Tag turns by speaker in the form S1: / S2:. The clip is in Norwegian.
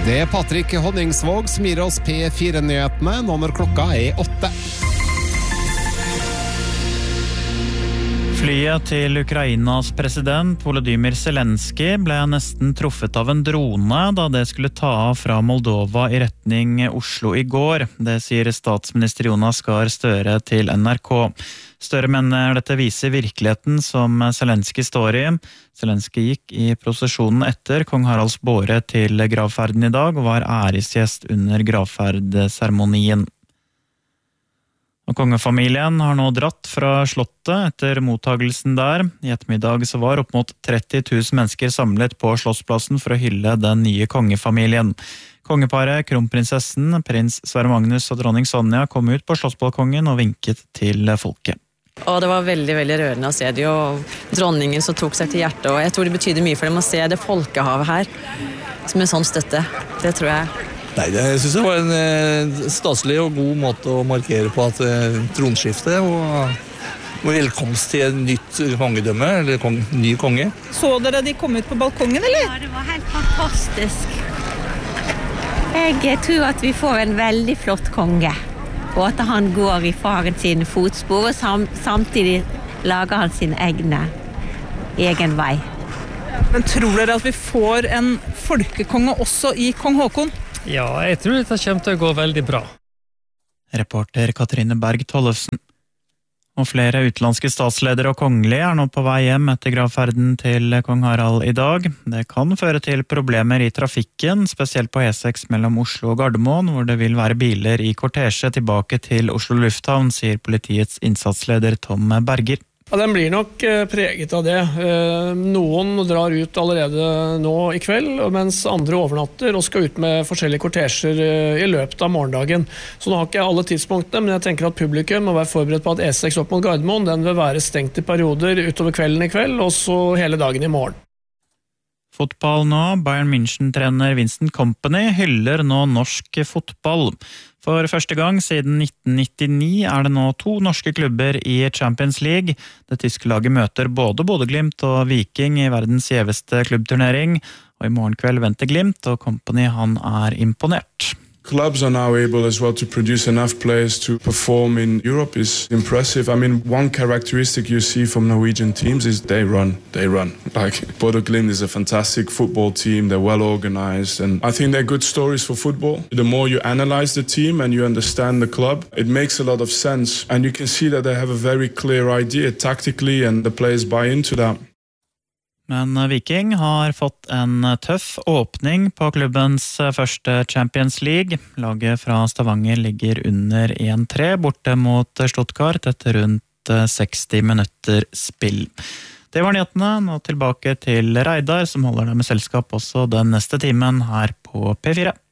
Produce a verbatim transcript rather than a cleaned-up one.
S1: Det er Patrick Honningsvåg som gir oss P fire-nyhetene nå når klokka er åtte.
S2: Flyet til Ukrainas president Volodymyr Zelensky ble nesten truffet av en drone da det skulle ta av fra Moldova i retning Oslo i går. Det sier statsminister Jonas Gahr Støre til N R K. Støre mener dette viser virkeligheten som Zelensky står i. Zelensky gikk i prosesjonen etter kong Haralds båre til gravferden i dag og var æresgjest under gravferdseremonien. Og kongefamilien har nå dratt fra slottet etter mottagelsen der. I ettermiddag så var opp mot tretti tusen mennesker samlet på Slottsplassen for å hylle den nye kongefamilien. Kongeparet, kronprinsessen, prins Sverre Magnus og dronning Sonja kom ut på slottsbalkongen og vinket til folket.
S3: Og det var veldig, veldig rørende å se det, og dronningen som tok seg til hjertet, og jeg tror det betyder mye for dem å se det folkehavet her, som en sånn støtte. Det tror jeg.
S4: Nei, det synes jeg var en eh, staselig og god måte å markere på at eh, tronskifte og, og velkomst til et nytt kongedømme, eller kong, ny konge.
S5: Så dere de kom ut på balkongen, eller?
S6: Ja, det var helt fantastisk. Jeg tror at vi får en veldig flott konge, og at han går i faren sin fotspor, og sam, samtidig lager han sin egne, egen vei.
S5: Men tror dere at vi får en folkekonge også i kong Håkon?
S7: Ja, jeg tror dette kommer til å gå veldig bra.
S2: Reporter Katrine Berg Tollefsen. Og flere utenlandske statsledere og kongelige er nå på vei hjem etter gravferden til kong Harald i dag. Det kan føre til problemer i trafikken, spesielt på E seks mellom Oslo og Gardermoen, hvor det vil være biler i kortesje tilbake til Oslo Lufthavn, sier politiets innsatsleder Tom Berger.
S8: Ja, den blir nok preget av det. Noen drar ut allerede nå i kveld, mens andre overnatter og skal ut med forskjellige kortesjer i løpet av morgendagen. Så nå har ikke jeg alle tidspunktene, men jeg tenker at publikum må være forberedt på at E seks opp mot Gardermoen, den vil være stengt i perioder utover kvelden i kveld, og så hele dagen i morgen.
S2: Fotball nå. Bayern München-trener Vincent Kompany hyller nå norsk fotball. For første gang siden nitten nittini er det nå to norske klubber i Champions League. Det tyske laget møter både Bodø/Glimt og Viking i verdens gjeveste klubbturnering, og i morgen kveld venter Glimt, og Kompany han er imponert.
S9: Clubs are now able as well to produce enough players to perform in Europe is impressive. I mean, one characteristic you see from Norwegian teams is they run, they run. Like, Bodø Glimt is a fantastic football team, they're well organized, and I think they're good stories for football. The more you analyze the team and you understand the club, it makes a lot of sense, and you can see that they have a very clear idea tactically, and the players buy into that.
S2: Men Viking har fått en tøff åpning på klubbens første Champions League. Laget fra Stavanger ligger under en tre borte mot Stuttgart etter rundt seksti minutter spill. Det var nyhetene. Nå tilbake til Reidar, som holder deg med selskap også den neste timen her på P fire.